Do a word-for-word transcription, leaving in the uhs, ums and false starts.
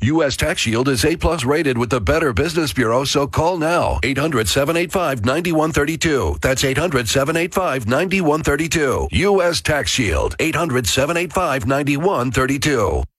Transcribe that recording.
U S Tax Shield is A-plus rated with the Better Business Bureau, so call now. eight hundred, seven eight five, nine one three two. That's eight hundred, seven eight five, nine one three two. U S Tax Shield. eight hundred, seven eight five, nine one three two.